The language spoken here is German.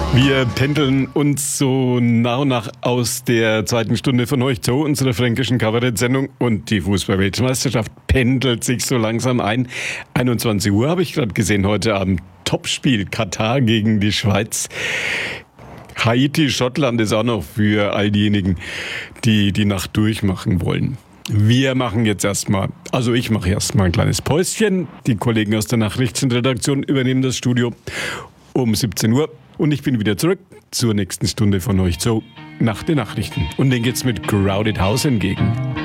Wir pendeln uns so nach und nach aus der zweiten Stunde von euch zu unserer fränkischen Kabarett-Sendung und die Fußball-Weltmeisterschaft pendelt sich so langsam ein. 21 Uhr habe ich gerade gesehen heute Abend. Topspiel Katar gegen die Schweiz. Haiti, Schottland ist auch noch für all diejenigen, die die Nacht durchmachen wollen. Wir machen jetzt ich mache erstmal ein kleines Päuschen. Die Kollegen aus der Nachrichtenredaktion übernehmen das Studio um 17 Uhr. Und ich bin wieder zurück zur nächsten Stunde von euch so nach den Nachrichten. Und denen geht's mit Crowded House entgegen.